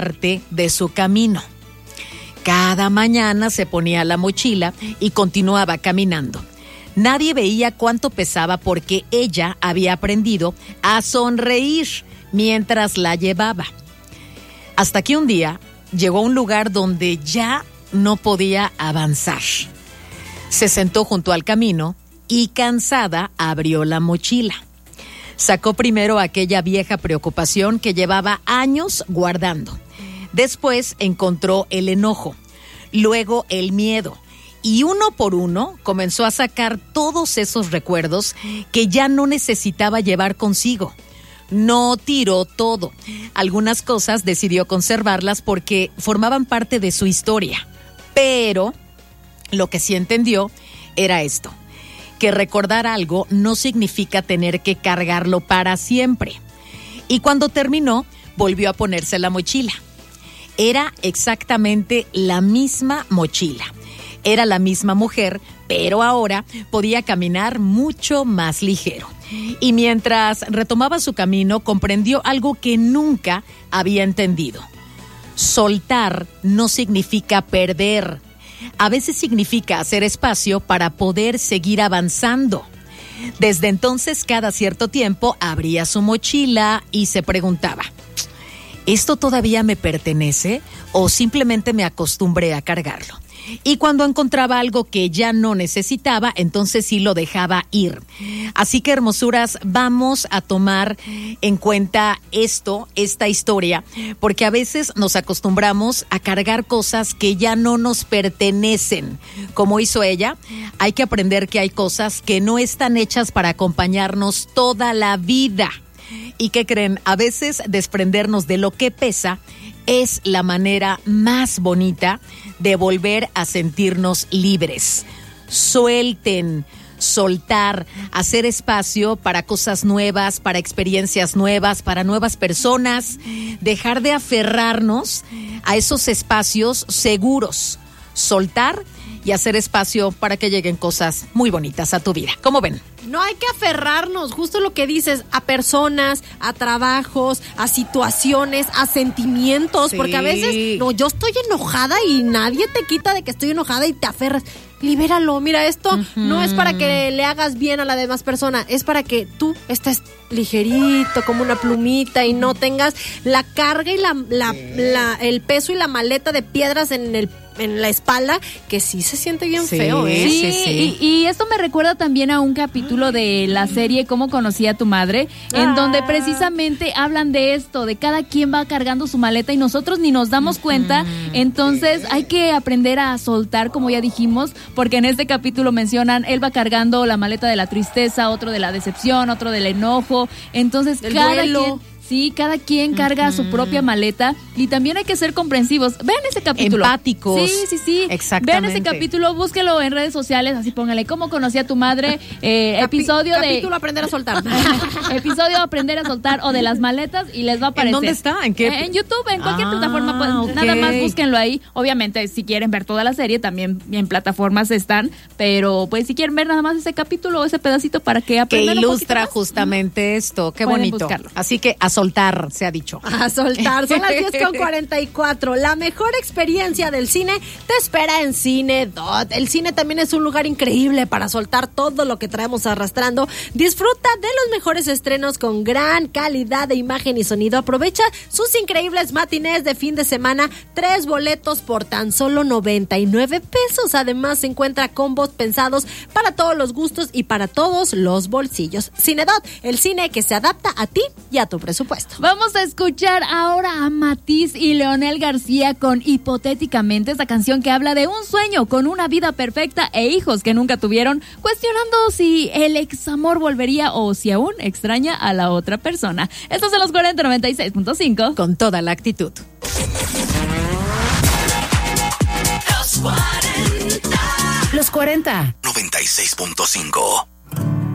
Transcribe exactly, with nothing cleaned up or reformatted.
parte de su camino. Cada mañana se ponía la mochila y continuaba caminando. Nadie veía cuánto pesaba porque ella había aprendido a sonreír mientras la llevaba. Hasta que un día llegó a un lugar donde ya no podía avanzar. Se sentó junto al camino y cansada abrió la mochila. Sacó primero aquella vieja preocupación que llevaba años guardando. Después encontró el enojo, luego el miedo. Y uno por uno comenzó a sacar todos esos recuerdos que ya no necesitaba llevar consigo. No tiró todo. Algunas cosas decidió conservarlas porque formaban parte de su historia. Pero lo que sí entendió era esto, que recordar algo no significa tener que cargarlo para siempre. Y cuando terminó, volvió a ponerse la mochila. Era exactamente la misma mochila. Era la misma mujer, pero ahora podía caminar mucho más ligero. Y mientras retomaba su camino, comprendió algo que nunca había entendido. Soltar no significa perder. A veces significa hacer espacio para poder seguir avanzando. Desde entonces, cada cierto tiempo, abría su mochila y se preguntaba, ¿esto todavía me pertenece o simplemente me acostumbré a cargarlo? Y cuando encontraba algo que ya no necesitaba, entonces sí lo dejaba ir. Así que, hermosuras, vamos a tomar en cuenta esto, esta historia, porque a veces nos acostumbramos a cargar cosas que ya no nos pertenecen. Como hizo ella, hay que aprender que hay cosas que no están hechas para acompañarnos toda la vida. ¿Y qué creen? A veces desprendernos de lo que pesa es la manera más bonita de volver a sentirnos libres. Suelten, soltar, hacer espacio para cosas nuevas, para experiencias nuevas, para nuevas personas, dejar de aferrarnos a esos espacios seguros, soltar y hacer espacio para que lleguen cosas muy bonitas a tu vida. ¿Cómo ven? No hay que aferrarnos, justo lo que dices, a personas, a trabajos, a situaciones, a sentimientos, sí. Porque a veces, no, yo estoy enojada y nadie te quita de que estoy enojada y te aferras. Libéralo, mira, esto uh-huh. no es para que le hagas bien a la demás persona, es para que tú estés ligerito, como una plumita y no tengas la carga y la, la, la el peso y la maleta de piedras en el en la espalda, que sí se siente bien sí, feo, ¿eh? Sí, sí, sí. Y, y esto me recuerda también a un capítulo de la serie Cómo conocí a tu madre, en ah. donde precisamente hablan de esto, de cada quien va cargando su maleta y nosotros ni nos damos cuenta. Entonces hay que aprender a soltar, como ya dijimos, porque en este capítulo mencionan, él va cargando la maleta de la tristeza, otro de la decepción, otro del enojo. Entonces el cada duelo. quien... Sí, cada quien carga uh-huh. su propia maleta y también hay que ser comprensivos. Vean ese capítulo. Empáticos. Sí, sí, sí. Exactamente. Vean ese capítulo, búsquelo en redes sociales, así póngale ¿Cómo conocí a tu madre? Eh, Capi- episodio capítulo de... Capítulo Aprender a soltar. Episodio Aprender a soltar o de las maletas y les va a aparecer. ¿En dónde está? ¿En qué? Eh, en YouTube, en cualquier ah, plataforma. Pues, okay. Nada más búsquenlo ahí. Obviamente, si quieren ver toda la serie, también en plataformas están. Pero, pues, si quieren ver nada más ese capítulo o ese pedacito para que aprendan que ilustra un justamente esto. Qué Pueden bonito. buscarlo. Así que a soltar, se ha dicho. A soltar. Son las diez con cuarenta y cuatro. La mejor experiencia del cine te espera en Cine Dot. El cine también es un lugar increíble para soltar todo lo que traemos arrastrando. Disfruta de los mejores estrenos con gran calidad de imagen y sonido. Aprovecha sus increíbles matinés de fin de semana. Tres boletos por tan solo noventa y nueve pesos. Además, se encuentra combos pensados para todos los gustos y para todos los bolsillos. Cine Dot, el cine que se adapta a ti y a tu presupuesto. Vamos a escuchar ahora a Matiz y Leonel García con Hipotéticamente, esta canción que habla de un sueño con una vida perfecta e hijos que nunca tuvieron, cuestionando si el examor volvería o si aún extraña a la otra persona. Estos son los cuarenta noventa y seis punto cinco. Con toda la actitud. Los cuarenta. noventa y seis punto cinco.